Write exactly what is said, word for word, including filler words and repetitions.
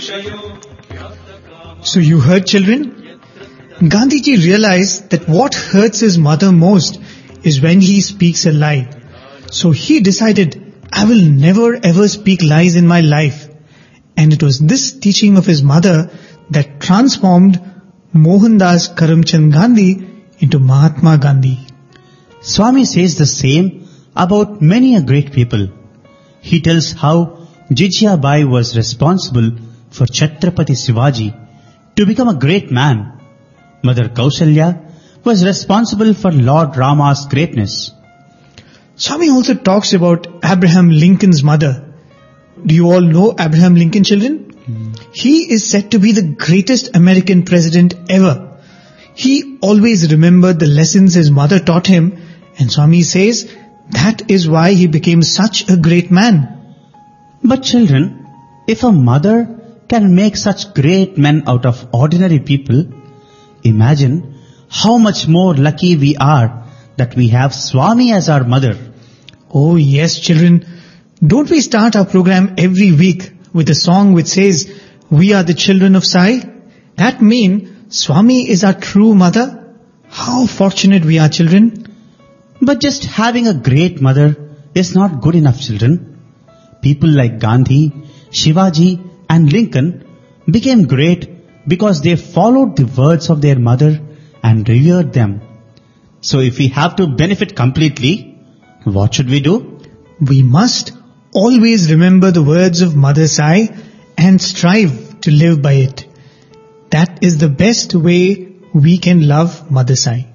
So you heard, children? Gandhiji realized that what hurts his mother most is when he speaks a lie. So he decided, I will never ever speak lies in my life. And it was this teaching of his mother that transformed Mohandas Karamchand Gandhi into Mahatma Gandhi. Swami says the same about many a great people. He tells how Jijabai was responsible for Chhatrapati Shivaji to become a great man. Mother Kausalya was responsible for Lord Rama's greatness. Swami also talks about Abraham Lincoln's mother. Do you all know Abraham Lincoln, children? Mm. He is said to be the greatest American president ever. He always remembered the lessons his mother taught him, and Swami says that is why he became such a great man. But children, if a mother can make such great men out of ordinary people, imagine how much more lucky we are that we have Swami as our mother. Oh yes, children. Don't we start our program every week with a song which says, we are the children of Sai? That means Swami is our true mother. How fortunate we are, children. But just having a great mother is not good enough, children. People like Gandhi, Shivaji and Lincoln became great because they followed the words of their mother and revered them. So if we have to benefit completely, what should we do? We must always remember the words of Mother Sai and strive to live by it. That is the best way we can love Mother Sai.